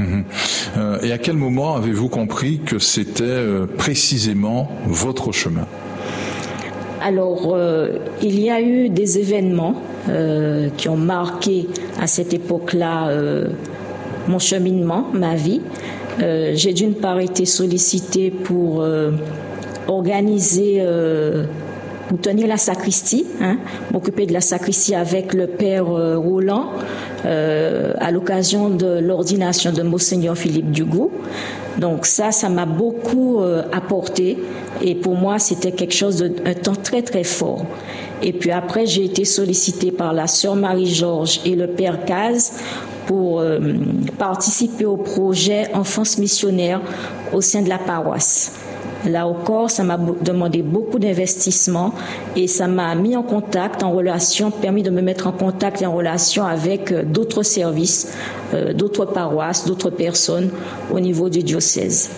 Et à quel moment avez-vous compris que c'était précisément votre chemin? Alors, il y a eu des événements qui ont marqué à cette époque-là mon cheminement, ma vie. J'ai d'une part été sollicitée pour organiser, pour tenir la sacristie, m'occuper de la sacristie avec le père Roland à l'occasion de l'ordination de Monseigneur Philippe Dugout. Donc ça m'a beaucoup apporté et pour moi c'était quelque chose un temps très très fort. Et puis après j'ai été sollicitée par la sœur Marie-Georges et le père Caz pour participer au projet Enfance missionnaire au sein de la paroisse. Là encore, ça m'a demandé beaucoup d'investissement et ça m'a mis en contact, en relation, permis de me mettre en contact et en relation avec d'autres services, d'autres paroisses, d'autres personnes au niveau du diocèse.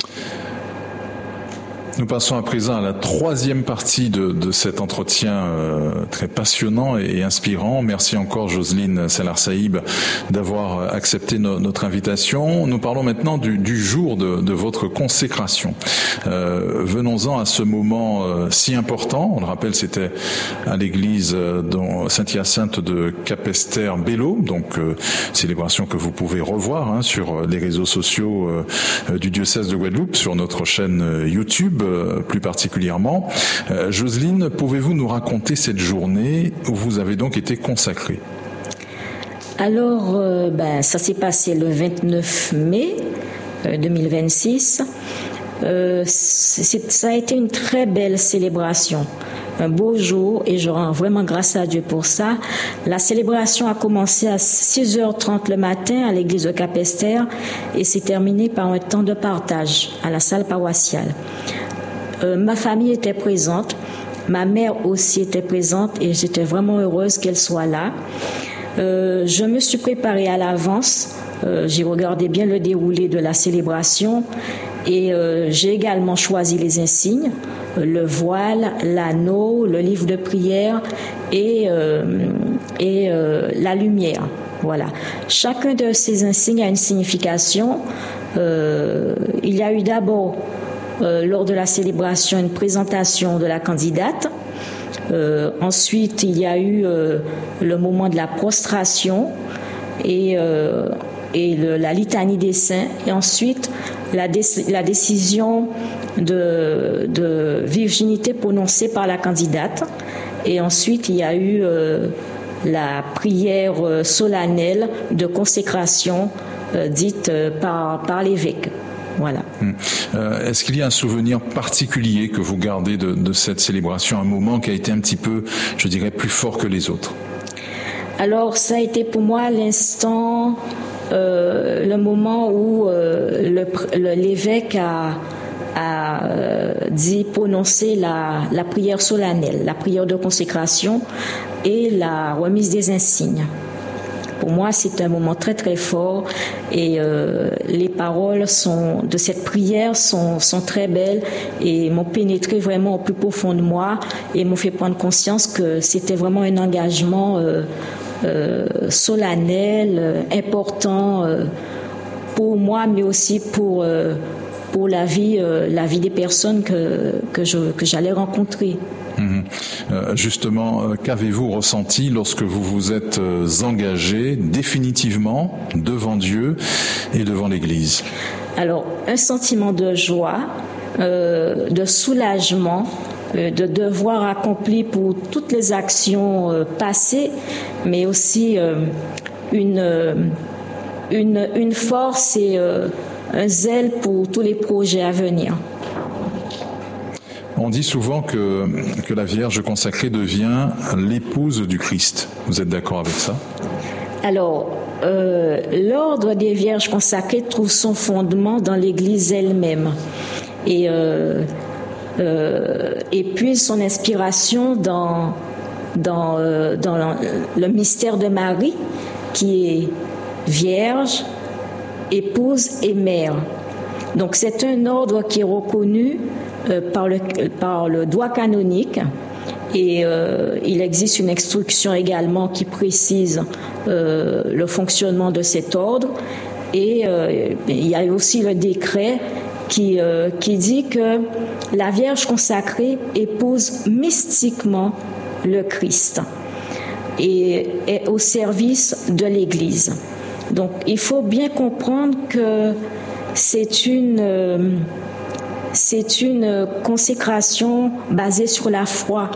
Nous passons à présent à la troisième partie de cet entretien très passionnant et inspirant. Merci encore Jocelyne Salar-Saïb d'avoir accepté notre invitation. Nous parlons maintenant du jour de votre consécration. Venons-en à ce moment si important. On le rappelle, c'était à l'église Saint-Hyacinthe de Capesterre-Belle-Eau, donc célébration que vous pouvez revoir sur les réseaux sociaux du diocèse de Guadeloupe, sur notre chaîne YouTube. Plus particulièrement. Jocelyne, pouvez-vous nous raconter cette journée où vous avez donc été consacrée? Alors, ça s'est passé le 29 mai 2026. Ça a été une très belle célébration. Un beau jour et je rends vraiment grâce à Dieu pour ça. La célébration a commencé à 6h30 le matin à l'église de Capesterre et s'est terminée par un temps de partage à la salle paroissiale. Ma famille était présente, ma mère aussi était présente et j'étais vraiment heureuse qu'elle soit là. Je me suis préparée à l'avance, j'ai regardé bien le déroulé de la célébration et j'ai également choisi les insignes, le voile, l'anneau, le livre de prière et la lumière. Voilà. Chacun de ces insignes a une signification. Il y a eu d'abord lors de la célébration une présentation de la candidate. Ensuite, il y a eu le moment de la prostration et la litanie des saints. Et ensuite, la décision de virginité prononcée par la candidate. Et ensuite, il y a eu la prière solennelle de consécration dite par l'évêque. Voilà. Est-ce qu'il y a un souvenir particulier que vous gardez de cette célébration, un moment qui a été un petit peu, je dirais, plus fort que les autres? Alors, ça a été pour moi l'instant, le moment où l'évêque a dit prononcer la prière solennelle, la prière de consécration et la remise des insignes. Pour moi, c'est un moment très très fort et les paroles de cette prière sont très belles et m'ont pénétré vraiment au plus profond de moi et m'ont fait prendre conscience que c'était vraiment un engagement solennel, important pour moi, mais aussi pour la vie des personnes que j'allais rencontrer. Justement, qu'avez-vous ressenti lorsque vous vous êtes engagé définitivement devant Dieu et devant l'Église? Alors, un sentiment de joie, de soulagement, de devoir accompli pour toutes les actions passées, mais aussi une force et un zèle pour tous les projets à venir. On dit souvent que la Vierge consacrée devient l'épouse du Christ. Vous êtes d'accord avec ça? Alors, l'ordre des Vierges consacrées trouve son fondement dans l'Église elle-même et puise son inspiration dans le mystère de Marie, qui est Vierge, épouse et mère. Donc, c'est un ordre qui est reconnu par le droit canonique et il existe une instruction également qui précise le fonctionnement de cet ordre Et il y a aussi le décret qui dit que la Vierge consacrée épouse mystiquement le Christ et est au service de l'Église. Donc, il faut bien comprendre que c'est une consécration basée sur la foi.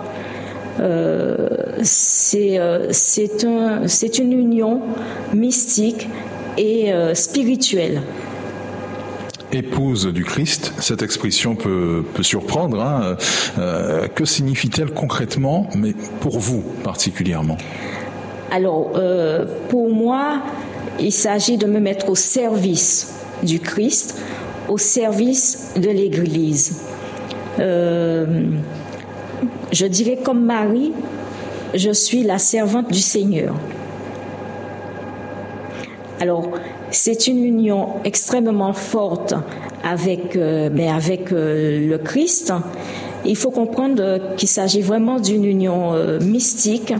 C'est une union mystique et spirituelle. Épouse du Christ, cette expression peut surprendre. Hein. Que signifie-t-elle concrètement, mais pour vous particulièrement? Alors, pour moi, il s'agit de me mettre au service du Christ, au service de l'Église. Je dirais comme Marie, je suis la servante du Seigneur. Alors, c'est une union extrêmement forte avec le Christ. Il faut comprendre qu'il s'agit vraiment d'une union mystique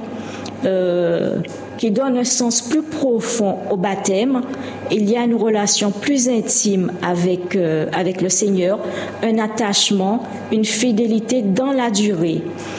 qui donne un sens plus profond au baptême. Il y a une relation plus intime avec le Seigneur, un attachement, une fidélité dans la durée.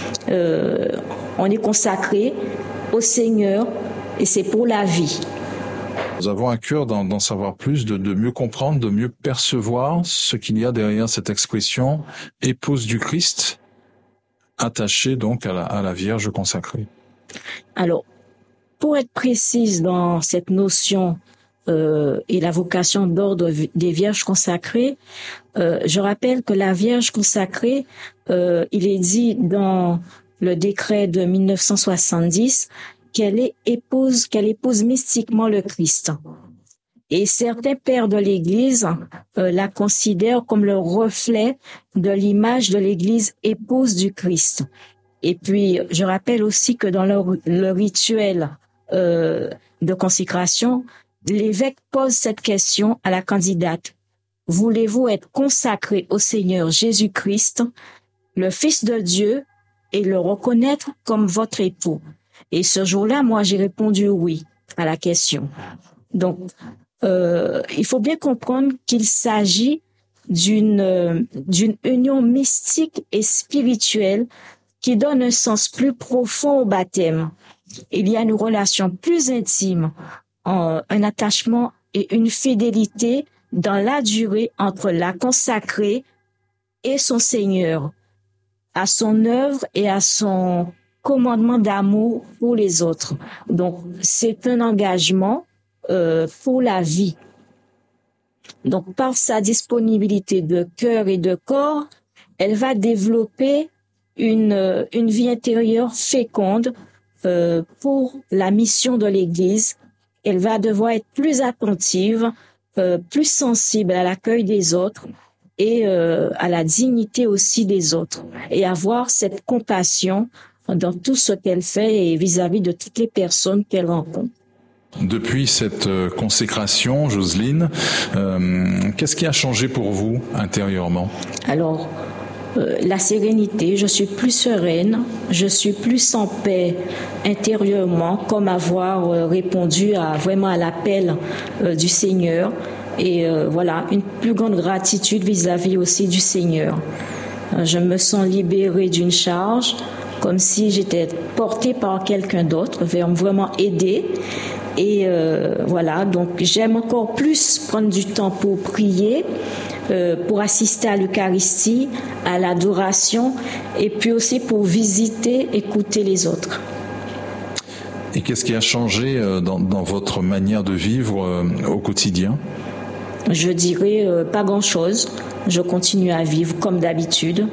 On est consacré au Seigneur et c'est pour la vie. Nous avons à cœur d'en savoir plus, de mieux comprendre, de mieux percevoir ce qu'il y a derrière cette expression « épouse du Christ », attachée donc à la Vierge consacrée. Alors, pour être précise dans cette notion et la vocation d'ordre des Vierges consacrées, je rappelle que la Vierge consacrée, il est dit dans le décret de 1970 qu'elle épouse mystiquement le Christ. Et certains pères de l'Église la considèrent comme le reflet de l'image de l'Église épouse du Christ. Et puis, je rappelle aussi que dans le rituel de consécration, l'évêque pose cette question à la candidate. Voulez-vous être consacré au Seigneur Jésus-Christ, le Fils de Dieu, et le reconnaître comme votre époux? Et ce jour-là, moi, j'ai répondu oui à la question. Donc, il faut bien comprendre qu'il s'agit d'une union mystique et spirituelle qui donne un sens plus profond au baptême. Il y a une relation plus intime, un attachement et une fidélité dans la durée entre la consacrée et son Seigneur, à son œuvre et à son commandement d'amour pour les autres. Donc, c'est un engagement pour la vie. Donc, par sa disponibilité de cœur et de corps, elle va développer une vie intérieure féconde pour la mission de l'Église. Elle va devoir être plus attentive, plus sensible à l'accueil des autres et à la dignité aussi des autres, et avoir cette compassion dans tout ce qu'elle fait et vis-à-vis de toutes les personnes qu'elle rencontre. Depuis cette consécration, Jocelyne, qu'est-ce qui a changé pour vous intérieurement? Alors, la sérénité, je suis plus sereine, je suis plus en paix intérieurement, comme avoir répondu vraiment à l'appel du Seigneur, et voilà, une plus grande gratitude vis-à-vis aussi du Seigneur. Je me sens libérée d'une charge, comme si j'étais portée par quelqu'un d'autre, vraiment aidée. Et voilà, donc j'aime encore plus prendre du temps pour prier, pour assister à l'Eucharistie, à l'adoration, et puis aussi pour visiter, écouter les autres. Et qu'est-ce qui a changé dans votre manière de vivre au quotidien? Je dirais pas grand-chose. Je continue à vivre comme d'habitude.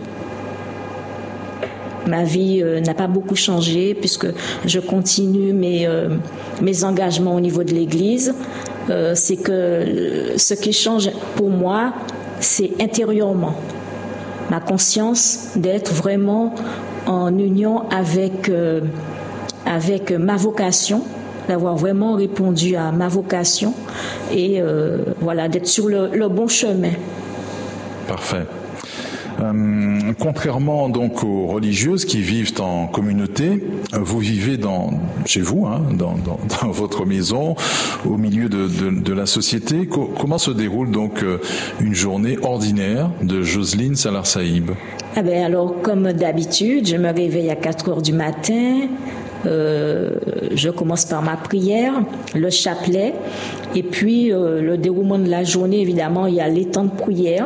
Ma vie n'a pas beaucoup changé puisque je continue mes engagements au niveau de l'Église. C'est que ce qui change pour moi, c'est intérieurement. Ma conscience d'être vraiment en union avec ma vocation, d'avoir vraiment répondu à ma vocation et voilà, d'être sur le bon chemin. Parfait. Contrairement donc aux religieuses qui vivent en communauté, vous vivez chez vous, dans votre maison, au milieu de la société. Comment se déroule donc une journée ordinaire de Jocelyne Salar-Saïb? Alors, comme d'habitude, je me réveille à 4 heures du matin. Je commence par ma prière, le chapelet, et puis le déroulement de la journée, évidemment, il y a les temps de prière,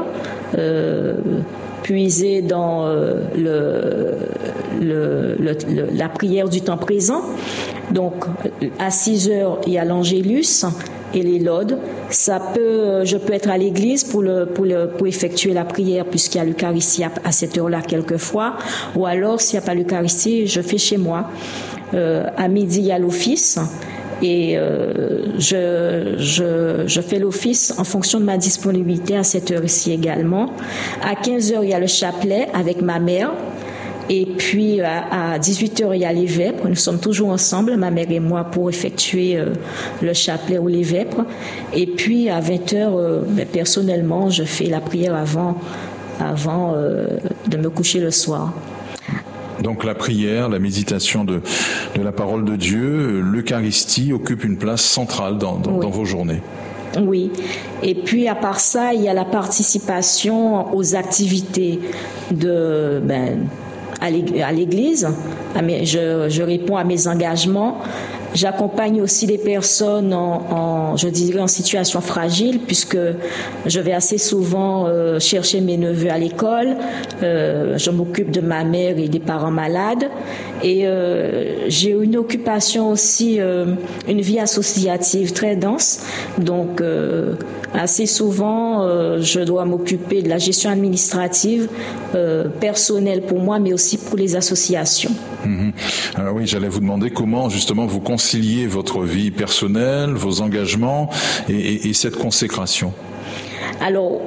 puisé dans la prière du temps présent. Donc, à 6 heures, il y a l'Angélus et les laudes. Je peux être à l'église pour effectuer la prière, puisqu'il y a l'Eucharistie à cette heure-là quelquefois, ou alors, s'il n'y a pas l'Eucharistie, je fais chez moi. À midi, il y a l'office. Et je fais l'office en fonction de ma disponibilité à cette heure-ci également. À 15 heures, il y a le chapelet avec ma mère. Et puis à 18 heures, il y a les vêpres. Nous sommes toujours ensemble, ma mère et moi, pour effectuer le chapelet ou les vêpres. Et puis à 20 heures, personnellement, je fais la prière avant de me coucher le soir. Donc la prière, la méditation de la parole de Dieu, l'Eucharistie occupe une place centrale dans vos journées. Oui. Et puis à part ça, il y a la participation aux activités à l'église. Je réponds à mes engagements. J'accompagne aussi les personnes en situation fragile, puisque je vais assez souvent chercher mes neveux à l'école. Je m'occupe de ma mère et des parents malades. Et j'ai une occupation aussi, une vie associative très dense. Donc, assez souvent, je dois m'occuper de la gestion administrative, personnelle pour moi, mais aussi pour les associations. Alors oui, j'allais vous demander comment justement vous conciliez votre vie personnelle, vos engagements et cette consécration. Alors,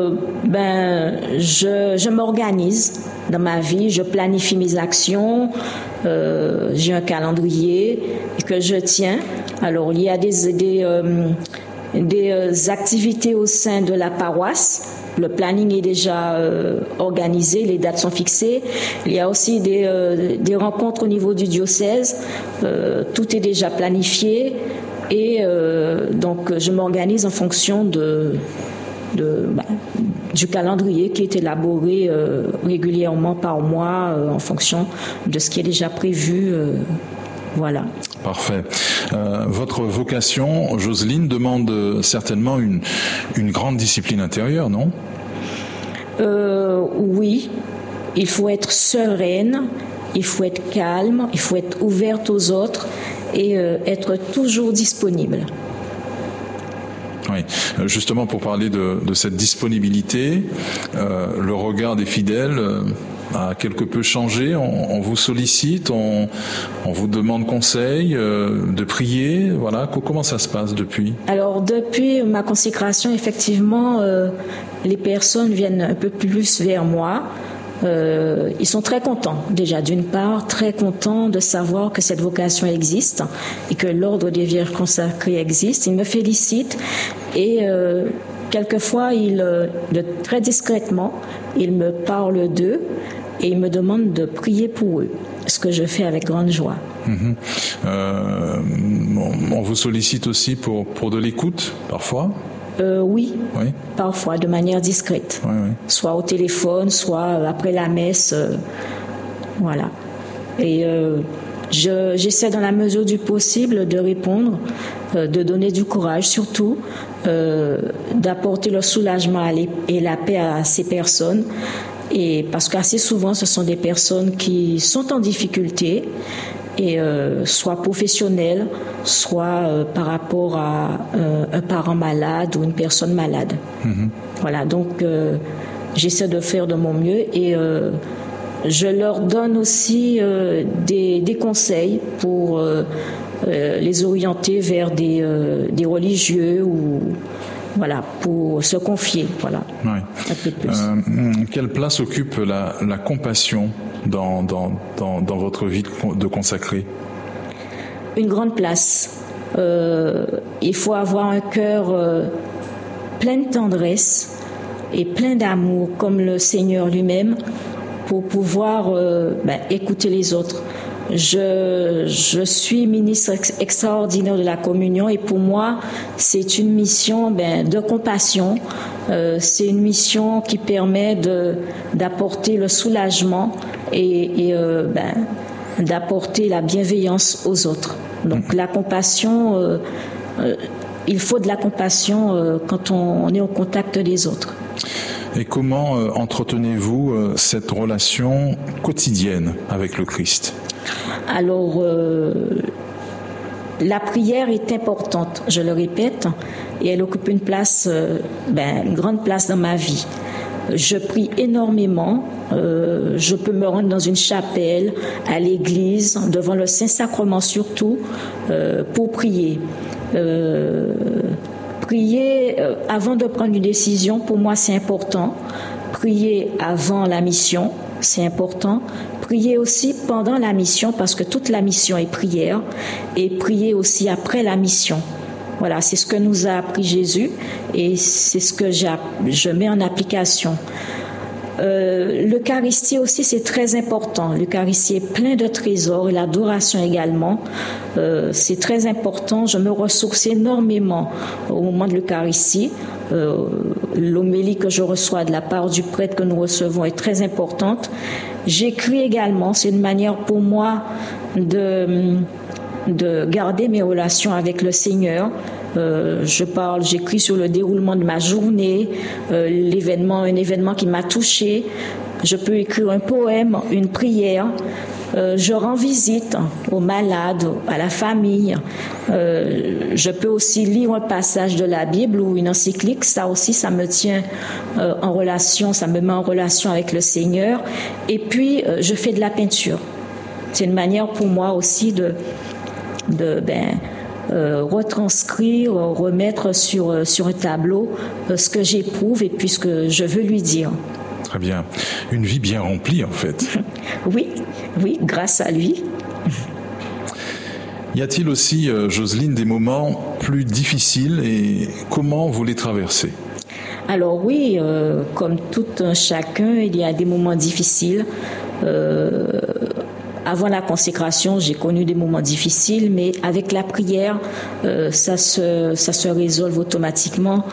je m'organise dans ma vie, je planifie mes actions, j'ai un calendrier que je tiens. Alors, il y a des activités au sein de la paroisse. Le planning est déjà organisé, les dates sont fixées. Il y a aussi des rencontres au niveau du diocèse. Tout est déjà planifié et donc je m'organise en fonction du calendrier qui est élaboré régulièrement par mois en fonction de ce qui est déjà prévu. Voilà. Parfait. Votre vocation, Jocelyne, demande certainement une grande discipline intérieure, non ? Oui. Il faut être sereine, il faut être calme, il faut être ouverte aux autres et être toujours disponible. Oui, justement pour parler de cette disponibilité, le regard des fidèles a quelque peu changé. On vous sollicite, on vous demande conseil, de prier. Voilà, comment ça se passe depuis ? Alors depuis ma consécration, effectivement, les personnes viennent un peu plus vers moi. Ils sont très contents, déjà d'une part, très contents de savoir que cette vocation existe et que l'ordre des Vierges consacrées existe. Ils me félicitent et quelquefois, très discrètement, ils me parlent d'eux et ils me demandent de prier pour eux, ce que je fais avec grande joie. On vous sollicite aussi pour de l'écoute, parfois ? Oui, parfois, de manière discrète. Oui. Soit au téléphone, soit après la messe. Voilà. Et j'essaie dans la mesure du possible de répondre, de donner du courage surtout, d'apporter le soulagement et la paix à ces personnes. Et parce qu'assez souvent, ce sont des personnes qui sont en difficulté, et soit professionnels, soit par rapport à un parent malade ou une personne malade. Voilà, donc j'essaie de faire de mon mieux et je leur donne aussi des conseils pour les orienter vers des religieux ou voilà, pour se confier, voilà. Oui. Un peu plus. Quelle place occupe la compassion dans votre vie de consacré ? Une grande place. Il faut avoir un cœur plein de tendresse, et plein d'amour comme le Seigneur lui-même pour pouvoir écouter les autres. Je suis ministre extraordinaire de la communion et pour moi, c'est une mission de compassion. C'est une mission qui permet d'apporter le soulagement et d'apporter la bienveillance aux autres. Donc la compassion, il faut de la compassion quand on est au contact des autres. Et comment entretenez-vous cette relation quotidienne avec le Christ ? Alors, la prière est importante, je le répète, et elle occupe une place, une grande place dans ma vie. Je prie énormément. Je peux me rendre dans une chapelle, à l'église, devant le Saint-Sacrement surtout, pour prier. Prier avant de prendre une décision, pour moi, c'est important. Prier avant la mission, c'est important. Prier aussi pendant la mission, parce que toute la mission est prière. Et prier aussi après la mission. Voilà, c'est ce que nous a appris Jésus et c'est ce que je mets en application. L'Eucharistie aussi, c'est très important. L'Eucharistie est plein de trésors et l'adoration également. C'est très important. Je me ressource énormément au moment de l'Eucharistie. L'homélie que je reçois de la part du prêtre que nous recevons est très importante. J'écris également. C'est une manière pour moi de garder mes relations avec le Seigneur. J'écris sur le déroulement de ma journée, un événement qui m'a touché. Je peux écrire un poème, une prière. Je rends visite aux malades, à la famille. Je peux aussi lire un passage de la Bible ou une encyclique. Ça aussi, ça me tient en relation, ça me met en relation avec le Seigneur. Et puis, je fais de la peinture. C'est une manière pour moi aussi de retranscrire, remettre sur un tableau ce que j'éprouve et puis ce que je veux lui dire. Très bien. Une vie bien remplie, en fait. Oui, grâce à lui. Y a-t-il aussi, Jocelyne, des moments plus difficiles et comment vous les traversez ? Alors oui, comme tout un chacun, il y a des moments difficiles. Avant la consécration, j'ai connu des moments difficiles, mais avec la prière, ça se résolve automatiquement.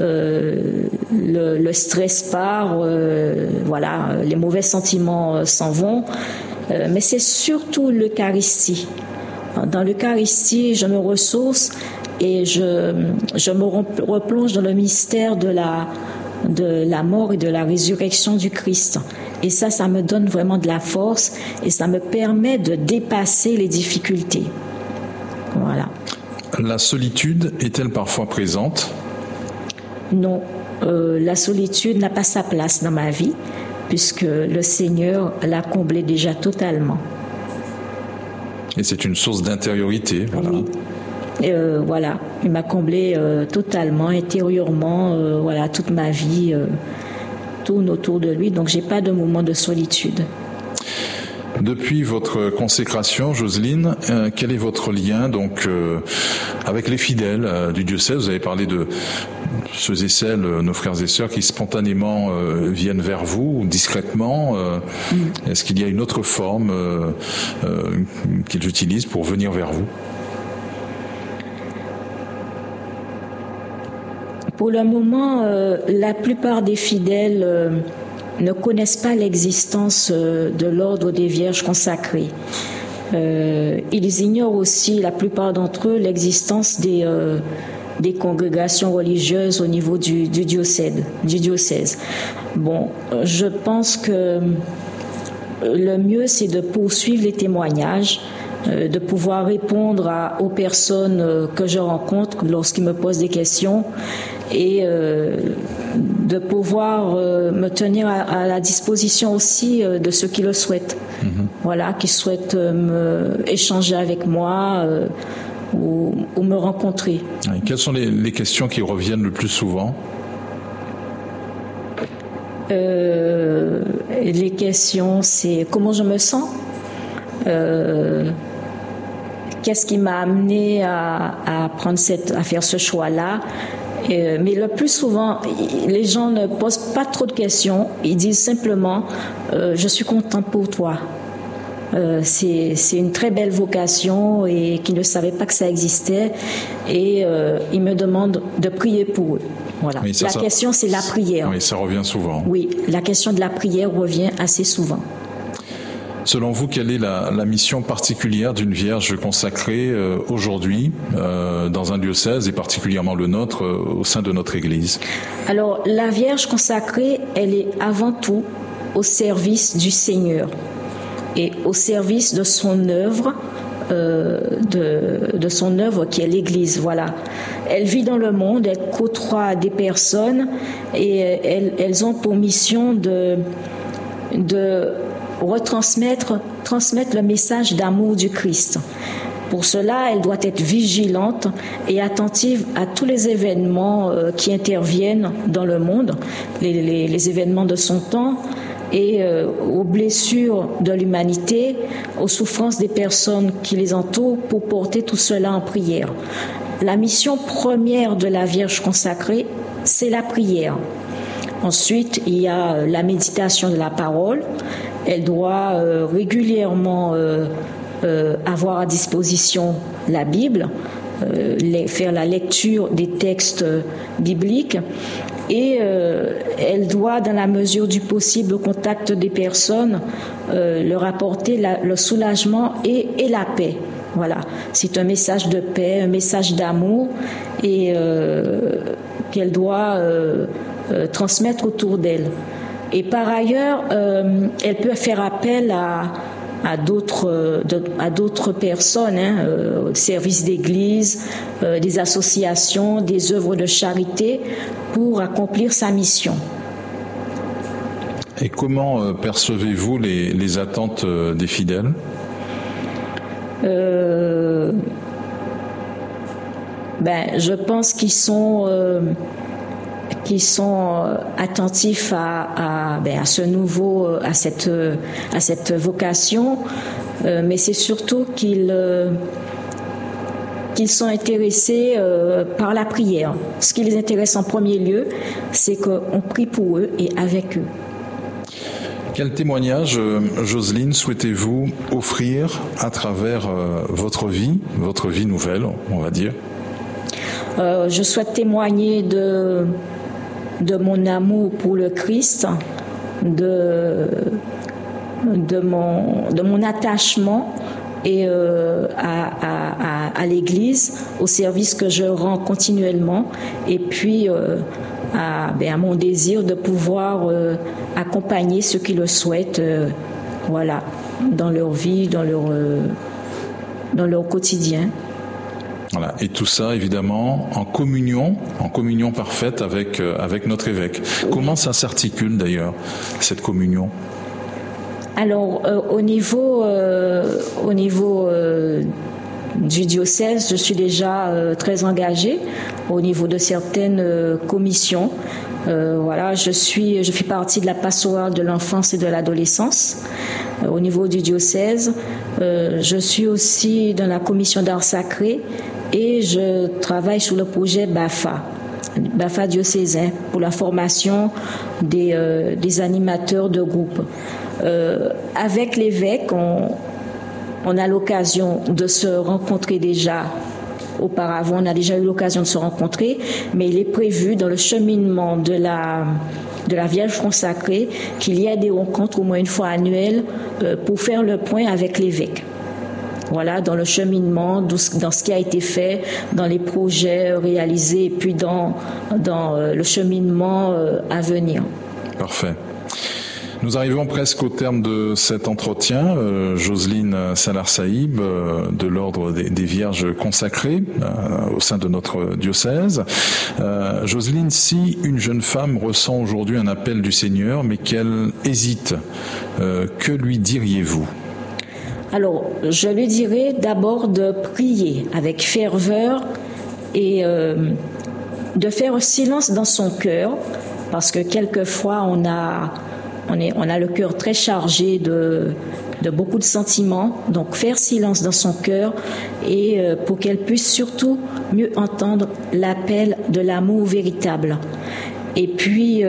Le stress part, les mauvais sentiments s'en vont. Mais c'est surtout l'Eucharistie. Dans l'Eucharistie, je me ressource et je me replonge dans le mystère de la mort et de la résurrection du Christ. Et ça me donne vraiment de la force et ça me permet de dépasser les difficultés. Voilà. La solitude est-elle parfois présente ? Non, la solitude n'a pas sa place dans ma vie puisque le Seigneur l'a comblée déjà totalement. Et c'est une source d'intériorité, voilà. Oui. Il m'a comblée totalement, intérieurement, toute ma vie tourne autour de lui, donc j'ai pas de moment de solitude. Depuis votre consécration, Jocelyne, quel est votre lien avec les fidèles du diocèse ? Vous avez parlé de ceux et celles, nos frères et sœurs, qui spontanément viennent vers vous, discrètement. Est-ce qu'il y a une autre forme qu'ils utilisent pour venir vers vous ? Pour le moment, la plupart des fidèles ne connaissent pas l'existence de l'ordre des Vierges consacrées. Ils ignorent aussi, la plupart d'entre eux, l'existence des congrégations religieuses au niveau du diocèse. Bon, je pense que le mieux, c'est de poursuivre les témoignages, de pouvoir répondre aux personnes que je rencontre lorsqu'ils me posent des questions et de pouvoir me tenir à la disposition aussi de ceux qui le souhaitent. Qui souhaitent échanger avec moi ou me rencontrer. Et quelles sont les questions qui reviennent le plus souvent ? Les questions, c'est comment je me sens, qu'est-ce qui m'a amené à faire ce choix-là, Mais le plus souvent, les gens ne posent pas trop de questions. Ils disent simplement je suis content pour toi. C'est une très belle vocation et qu'ils ne savaient pas que ça existait. Et ils me demandent de prier pour eux. Voilà. Oui, la question, c'est la prière. Oui, ça revient souvent. Oui, la question de la prière revient assez souvent. Selon vous, quelle est la mission particulière d'une Vierge consacrée aujourd'hui dans un diocèse et particulièrement le nôtre au sein de notre Église? Alors, la Vierge consacrée, elle est avant tout au service du Seigneur et au service de son œuvre, de son œuvre qui est l'Église. Voilà. Elle vit dans le monde, elle côtoie des personnes et elles ont pour mission de transmettre le message d'amour du Christ. Pour cela, elle doit être vigilante et attentive à tous les événements qui interviennent dans le monde, les événements de son temps et aux blessures de l'humanité, aux souffrances des personnes qui les entourent pour porter tout cela en prière. La mission première de la Vierge consacrée, c'est la prière. Ensuite, il y a la méditation de la parole. Elle doit régulièrement avoir à disposition la Bible, faire la lecture des textes bibliques et elle doit, dans la mesure du possible, au contact des personnes, leur apporter le soulagement et la paix. Voilà, c'est un message de paix, un message d'amour et qu'elle doit transmettre autour d'elle. Et par ailleurs, elle peut faire appel à d'autres personnes, services d'église, des associations, des œuvres de charité pour accomplir sa mission. Et comment percevez-vous les attentes des fidèles ? Je pense qu'ils sont attentifs à cette vocation, mais c'est surtout qu'ils sont intéressés par la prière. Ce qui les intéresse en premier lieu, c'est qu'on prie pour eux et avec eux. Quel témoignage, Jocelyne, souhaitez-vous offrir à travers votre vie nouvelle, on va dire ? Je souhaite témoigner de mon amour pour le Christ, de mon attachement et à l'Église, au service que je rends continuellement, et puis à mon désir de pouvoir accompagner ceux qui le souhaitent, dans leur vie, dans leur quotidien. Voilà. Et tout ça, évidemment, en communion parfaite avec notre évêque. Comment ça s'articule d'ailleurs, cette communion ? Alors, au niveau du diocèse, je suis déjà très engagée au niveau de certaines commissions. Je fais partie de la pastorale de l'enfance et de l'adolescence au niveau du diocèse. Je suis aussi dans la commission d'art sacré et je travaille sur le projet BAFA diocésain pour la formation des animateurs de groupe. Avec l'évêque, on a l'occasion de se rencontrer déjà. Auparavant, on a déjà eu l'occasion de se rencontrer, mais il est prévu dans le cheminement de la Vierge consacrée qu'il y ait des rencontres au moins une fois annuelles pour faire le point avec l'évêque. Voilà, dans le cheminement, dans ce qui a été fait, dans les projets réalisés et puis dans le cheminement à venir. Parfait. Nous arrivons presque au terme de cet entretien. Jocelyne Salar-Saïb, de l'Ordre des Vierges consacrées au sein de notre diocèse. Jocelyne, si une jeune femme ressent aujourd'hui un appel du Seigneur, mais qu'elle hésite, que lui diriez-vous ? Alors, je lui dirais d'abord de prier avec ferveur et de faire silence dans son cœur, parce que quelquefois on a le cœur très chargé de de beaucoup de sentiments. Donc faire silence dans son cœur et pour qu'elle puisse surtout mieux entendre l'appel de l'amour véritable. Et puis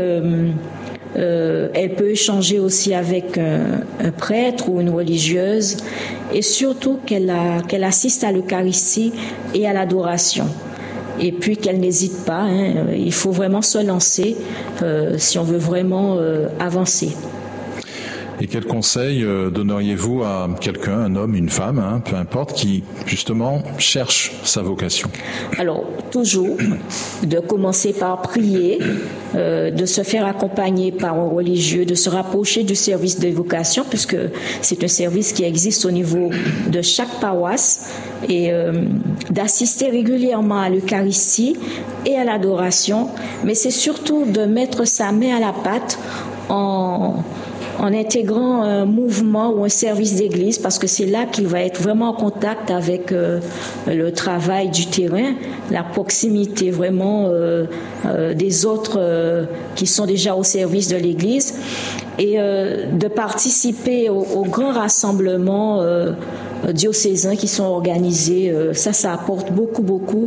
elle peut échanger aussi avec un prêtre ou une religieuse et surtout qu'elle assiste à l'Eucharistie et à l'adoration. Et puis qu'elle n'hésite pas, il faut vraiment se lancer si on veut vraiment avancer. Et quel conseil donneriez-vous à quelqu'un, un homme, une femme, peu importe, qui justement cherche sa vocation? Alors, toujours de commencer par prier, de se faire accompagner par un religieux, de se rapprocher du service de vocation, puisque c'est un service qui existe au niveau de chaque paroisse, et d'assister régulièrement à l'Eucharistie et à l'adoration, mais c'est surtout de mettre sa main à la pâte en intégrant un mouvement ou un service d'église, parce que c'est là qu'il va être vraiment en contact avec le travail du terrain, la proximité vraiment des autres qui sont déjà au service de l'église, et de participer aux grands rassemblements diocésains qui sont organisés. Ça apporte beaucoup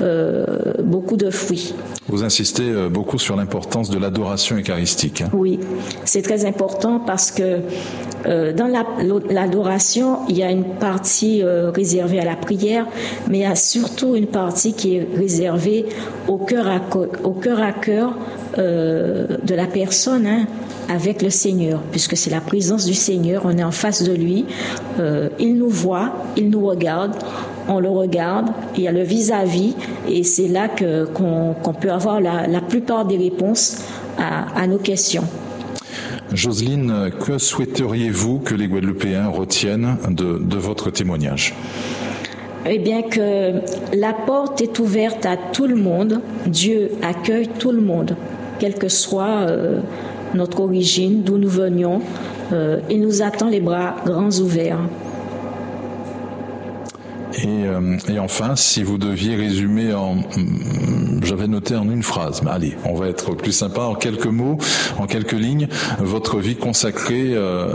de fruits. Vous insistez beaucoup sur l'importance de l'adoration eucharistique. Oui, c'est très important parce que dans l'adoration, il y a une partie réservée à la prière, mais il y a surtout une partie qui est réservée au cœur à cœur de la personne, avec le Seigneur, puisque c'est la présence du Seigneur, on est en face de lui, il nous voit, il nous regarde, on le regarde, il y a le vis-à-vis, et c'est là qu'on peut avoir la plupart des réponses à nos questions. Jocelyne, que souhaiteriez-vous que les Guadeloupéens retiennent de votre témoignage? Eh bien que la porte est ouverte à tout le monde, Dieu accueille tout le monde, quelle que soit notre origine, d'où nous venions, il nous attend les bras grands ouverts. Et enfin, si vous deviez résumer j'avais noté en une phrase, mais allez, on va être plus sympa, en quelques mots, en quelques lignes, votre vie consacrée,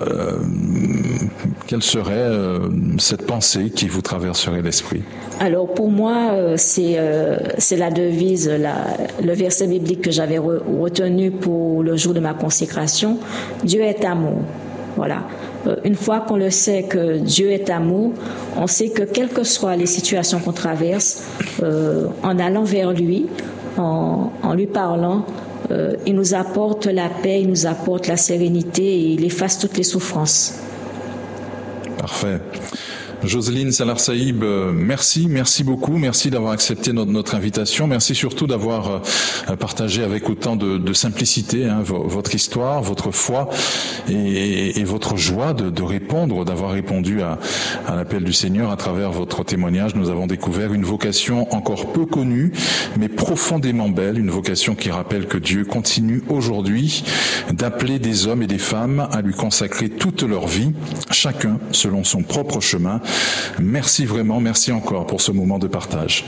quelle serait cette pensée qui vous traverserait l'esprit? Alors pour moi, c'est la devise, le verset biblique que j'avais retenu pour le jour de ma consécration. Dieu est amour. Voilà. Une fois qu'on le sait que Dieu est amour, on sait que quelles que soient les situations qu'on traverse, en allant vers lui, en lui parlant, il nous apporte la paix, il nous apporte la sérénité et il efface toutes les souffrances. Parfait. Jocelyne Salar-Saïb, merci beaucoup, merci d'avoir accepté notre invitation, merci surtout d'avoir partagé avec autant de simplicité votre histoire, votre foi et votre joie de répondre, d'avoir répondu à l'appel du Seigneur à travers votre témoignage. Nous avons découvert une vocation encore peu connue, mais profondément belle, une vocation qui rappelle que Dieu continue aujourd'hui d'appeler des hommes et des femmes à lui consacrer toute leur vie, chacun selon son propre chemin. Merci vraiment, merci encore pour ce moment de partage.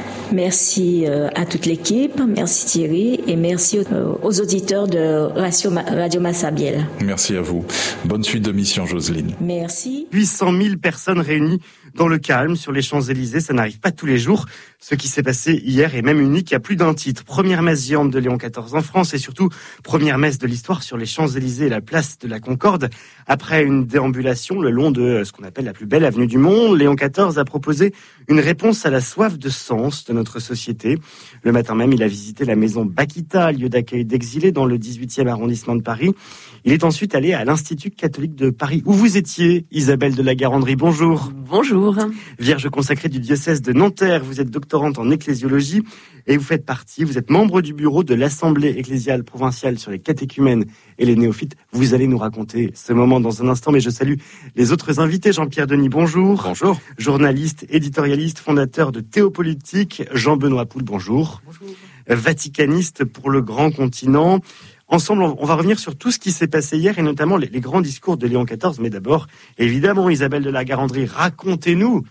Merci à toute l'équipe, merci Thierry et merci aux auditeurs de Radio Massabielle. Merci à vous. Bonne suite de mission, Jocelyne. Merci. 800 000 personnes réunies dans le calme sur les Champs-Élysées, ça n'arrive pas tous les jours. Ce qui s'est passé hier est même unique à plus d'un titre. Première messe géante de Léon XIV en France et surtout première messe de l'histoire sur les Champs-Élysées et la place de la Concorde. Après une déambulation le long de ce qu'on appelle la plus belle avenue du monde, Léon XIV a proposé une réponse à la soif de sens de notre société. Le matin même, il a visité la maison Bakita, lieu d'accueil d'exilés dans le 18e arrondissement de Paris. Il est ensuite allé à l'Institut catholique de Paris, où vous étiez, Isabelle de la Garandrie. Bonjour. Bonjour. Vierge consacrée du diocèse de Nanterre, vous êtes doctorante en ecclésiologie et vous êtes membre du bureau de l'Assemblée ecclésiale provinciale sur les catéchumènes et les néophytes. Vous allez nous raconter ce moment dans un instant, mais je salue les autres invités. Jean-Pierre Denis, bonjour. Bonjour. Journaliste, éditorialiste, fondateur de Théopolitique. Jean-Benoît Poul, bonjour. Bonjour. Vaticaniste pour le grand continent. Ensemble, on va revenir sur tout ce qui s'est passé hier et notamment les grands discours de Léon XIV. Mais d'abord, évidemment, Isabelle de la Garandrie, racontez-nous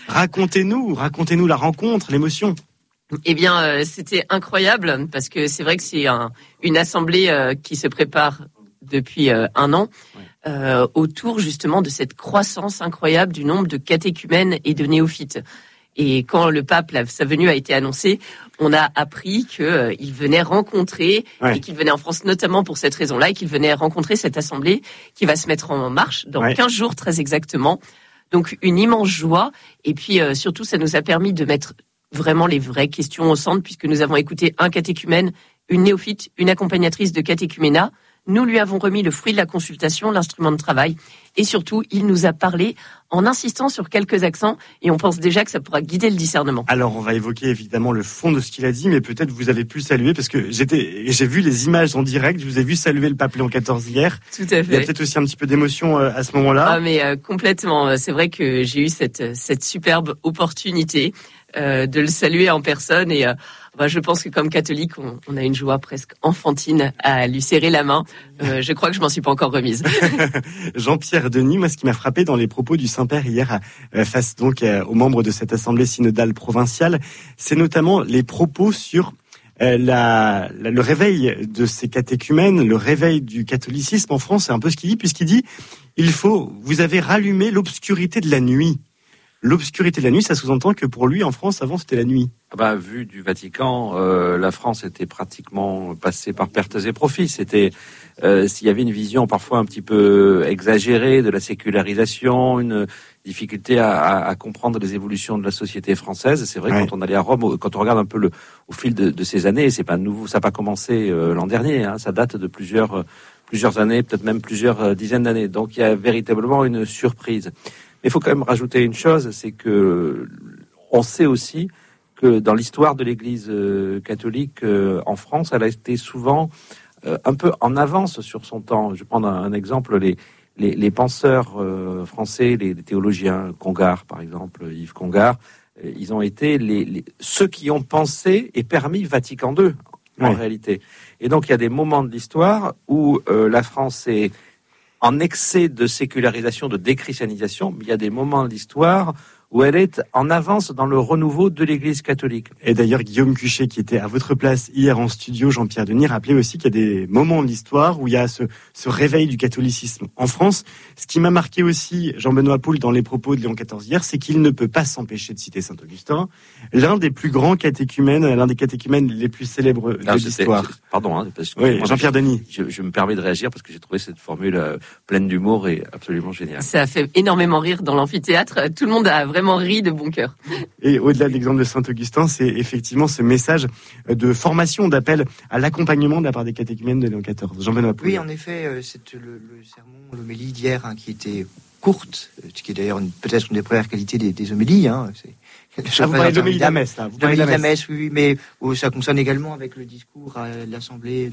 la rencontre, l'émotion. Eh bien, c'était incroyable parce que c'est vrai que c'est une assemblée qui se prépare depuis un an. autour justement de cette croissance incroyable du nombre de catéchumènes et de néophytes. Et quand le pape, sa venue a été annoncée, on a appris qu'il venait rencontrer, et qu'il venait en France notamment pour cette raison-là, et qu'il venait rencontrer cette assemblée qui va se mettre en marche dans 15 jours très exactement. Donc une immense joie. Et puis surtout, ça nous a permis de mettre vraiment les vraies questions au centre, puisque nous avons écouté un catéchumène, une néophyte, une accompagnatrice de catéchuménat. Nous lui avons remis le fruit de la consultation, l'instrument de travail, et surtout, il nous a parlé en insistant sur quelques accents, et on pense déjà que ça pourra guider le discernement. Alors, on va évoquer évidemment le fond de ce qu'il a dit, mais peut-être vous avez pu saluer, parce que j'ai vu les images en direct, je vous ai vu saluer le pape Léon XIV hier. Tout à fait. Il y a peut-être aussi un petit peu d'émotion à ce moment-là. Ah, mais complètement. C'est vrai que j'ai eu cette superbe opportunité de le saluer en personne, et je pense que comme catholique, on a une joie presque enfantine à lui serrer la main. Je crois que je m'en suis pas encore remise. Jean-Pierre Denis, moi, ce qui m'a frappé dans les propos du Saint-Père hier face donc aux membres de cette assemblée synodale provinciale, c'est notamment les propos sur le réveil de ces catéchumènes, le réveil du catholicisme en France. C'est un peu ce qu'il dit, puisqu'il dit vous avez rallumé l'obscurité de la nuit. L'obscurité de la nuit, ça sous-entend que pour lui, en France, avant, c'était la nuit. Vu du Vatican, la France était pratiquement passée par pertes et profits. C'était s'il y avait une vision parfois un petit peu exagérée de la sécularisation, une difficulté à comprendre les évolutions de la société française. C'est vrai, quand on allait à Rome, quand on regarde un peu au fil de ces années, c'est pas nouveau, ça n'a pas commencé l'an dernier, ça date de plusieurs années, peut-être même plusieurs dizaines d'années. Donc il y a véritablement une surprise. Il faut quand même rajouter une chose, c'est que on sait aussi que dans l'histoire de l'Église catholique en France, elle a été souvent un peu en avance sur son temps. Je vais prendre un exemple, les penseurs français, les théologiens, Congar par exemple, Yves Congar, ils ont été ceux qui ont pensé et permis Vatican II en réalité. Et donc il y a des moments de l'histoire où la France est en excès de sécularisation, de déchristianisation, mais il y a des moments de l'histoire où elle est en avance dans le renouveau de l'Église catholique. Et d'ailleurs, Guillaume Cuchet, qui était à votre place hier en studio, Jean-Pierre Denis, rappelait aussi qu'il y a des moments de l'histoire où il y a ce réveil du catholicisme en France. Ce qui m'a marqué aussi, Jean-Benoît Poul, dans les propos de Léon XIV hier, c'est qu'il ne peut pas s'empêcher de citer Saint-Augustin, l'un des plus grands catéchumènes, l'un des catéchumènes les plus célèbres de l'histoire. Pardon, parce que oui, Jean-Pierre Denis. Je me permets de réagir parce que j'ai trouvé cette formule pleine d'humour et absolument géniale. Ça a fait énormément rire dans l'amphithéâtre. Tout le monde a vraiment ri de bon cœur. Et au-delà de l'exemple de Saint-Augustin, c'est effectivement ce message de formation, d'appel à l'accompagnement de la part des catéchumènes de Léon XIV. Jean-Benoît Poul. Oui, en effet, c'est le sermon, l'homélie d'hier, qui était courte, ce qui est d'ailleurs peut-être une des premières qualités des homélies. Vous parlez de l'homélie de la messe, là. Vous parlez de la messe, oui, mais ça concerne également avec le discours à l'assemblée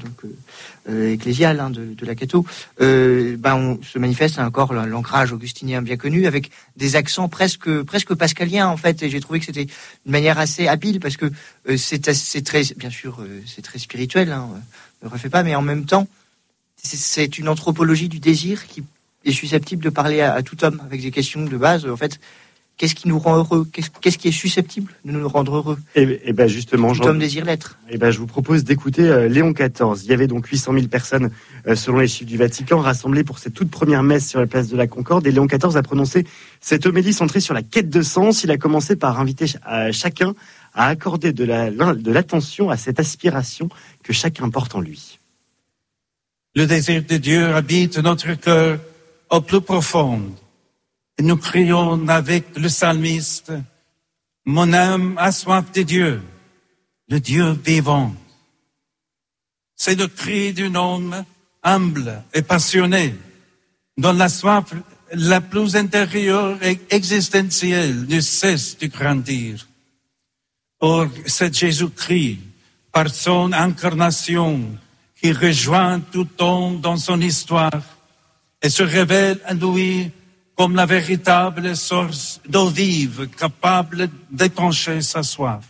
ecclésiale de la Catho. On se manifeste encore l'ancrage augustinien bien connu, avec des accents presque pascaliens en fait. Et j'ai trouvé que c'était une manière assez habile parce que c'est très, bien sûr, c'est très spirituel. Ne refait pas, mais en même temps, c'est une anthropologie du désir qui est susceptible de parler à tout homme avec des questions de base. En fait, qu'est-ce qui nous rend heureux ? Qu'est-ce qui est susceptible de nous rendre heureux ? Et ben justement, tout homme désire l'être. Et ben je vous propose d'écouter Léon XIV. Il y avait donc 800 000 personnes, selon les chiffres du Vatican, rassemblées pour cette toute première messe sur la place de la Concorde. Et Léon XIV a prononcé cette homélie centrée sur la quête de sens. Il a commencé par inviter chacun à accorder de l'attention à cette aspiration que chacun porte en lui. Le désir de Dieu habite notre cœur au plus profond. Et nous crions avec le psalmiste, « Mon âme a soif de Dieu, le Dieu vivant. » C'est le cri d'un homme humble et passionné, dont la soif la plus intérieure et existentielle ne cesse de grandir. Or, c'est Jésus-Christ, par son incarnation, qui rejoint tout homme dans son histoire et se révèle à lui comme la véritable source d'eau vive capable d'étancher sa soif.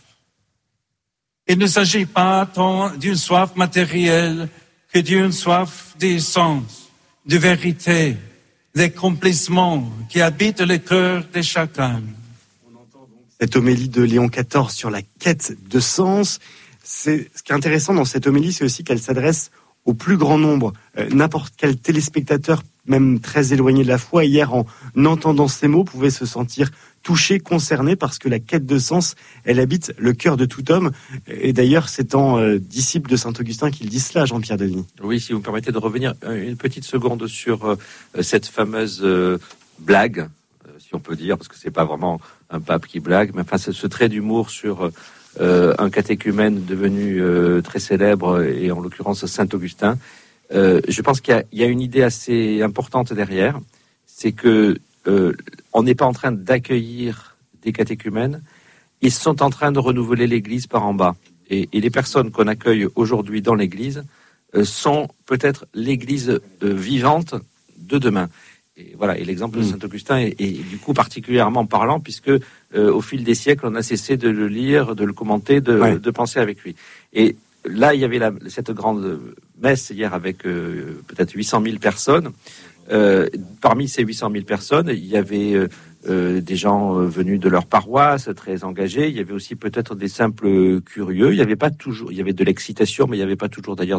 Il ne s'agit pas tant d'une soif matérielle que d'une soif des sens, de vérité, d'accomplissement qui habite le cœur de chacun. On entend donc cette homélie de Léon XIV sur la quête de sens. Ce qui est intéressant dans cette homélie, c'est aussi qu'elle s'adresse au plus grand nombre. N'importe quel téléspectateur même très éloignés de la foi, hier, en entendant ces mots, pouvaient se sentir touchés, concernés, parce que la quête de sens, elle habite le cœur de tout homme. Et d'ailleurs, c'est en disciple de Saint-Augustin qu'il dit cela, Jean-Pierre Denis. Oui, si vous me permettez de revenir une petite seconde sur cette fameuse blague, si on peut dire, parce que c'est pas vraiment un pape qui blague, mais enfin ce trait d'humour sur un catéchumène devenu très célèbre, et en l'occurrence Saint-Augustin. Je pense qu'il y a une idée assez importante derrière, c'est que on n'est pas en train d'accueillir des catéchumènes, ils sont en train de renouveler l'Église par en bas. Et les personnes qu'on accueille aujourd'hui dans l'Église sont peut-être l'Église vivante de demain. Et voilà, et l'exemple de Saint-Augustin est du coup particulièrement parlant, puisque au fil des siècles, on a cessé de le lire, de le commenter, de penser avec lui. Et là, il y avait cette grande messe hier avec peut-être 800 000 personnes. Parmi ces 800 000 personnes, il y avait des gens venus de leur paroisse, très engagés. Il y avait aussi peut-être des simples curieux. Il y avait pas toujours, il y avait de l'excitation, mais il y avait pas toujours d'ailleurs